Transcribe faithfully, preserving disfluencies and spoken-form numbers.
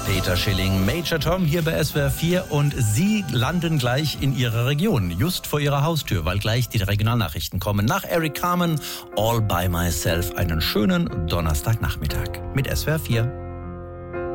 Peter Schilling, Major Tom hier bei S W R vier und Sie landen gleich in Ihrer Region, just vor Ihrer Haustür, weil gleich die Regionalnachrichten kommen. Nach Eric Carmen, All by Myself, einen schönen Donnerstagnachmittag mit S W R vier.